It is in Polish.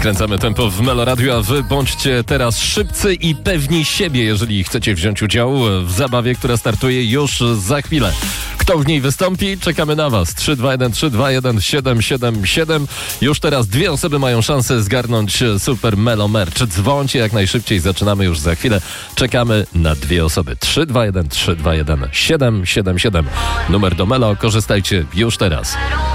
Skręcamy tempo w Meloradiu, a wy bądźcie teraz szybcy i pewni siebie, jeżeli chcecie wziąć udział w zabawie, która startuje już za chwilę. Kto w niej wystąpi? Czekamy na was. 321-321-777. Już teraz 2 osoby mają szansę zgarnąć Super Melo Merch. Dzwońcie jak najszybciej, zaczynamy już za chwilę. Czekamy na 2 osoby. 321-321-777. Numer do Melo, korzystajcie już teraz.